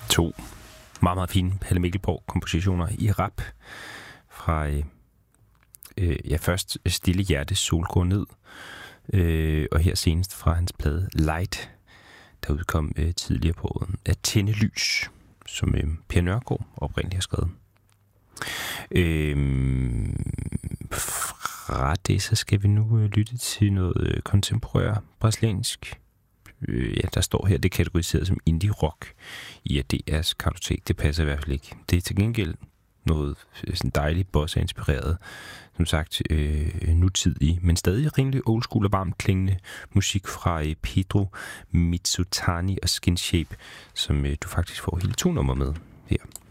To meget, meget fine Palle Mikkelborg-kompositioner i rap fra først Stille Hjertes Sol går ned, og her senest fra hans plade Light, der udkom tidligere på året, at Tænde Lys, som Per Nørgaard oprindeligt har skrevet. Fra det, så skal vi nu lytte til noget kontemporær brasiliansk. Der står her, det er kategoriseret som indie-rock i DR's kartotek. Det passer i hvert fald ikke. Det er til gengæld noget sådan dejligt bossa-inspireret, som sagt nutidig, men stadig rimelig old school og varmt klingende musik fra Pedro Mitsutani og Skin Shape, som du faktisk får hele 2 numre med her.